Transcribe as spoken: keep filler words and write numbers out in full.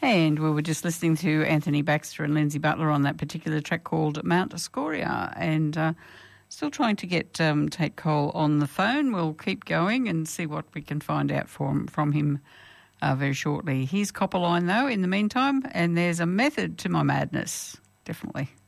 And we were just listening to Anthony Baxter and Lindsay Butler on that particular track called Mount Scoria, and uh, still trying to get um, Tate Cole on the phone. We'll keep going and see what we can find out from, from him uh, very shortly. Here's Copperline, though, in the meantime, and there's a method to my madness, definitely.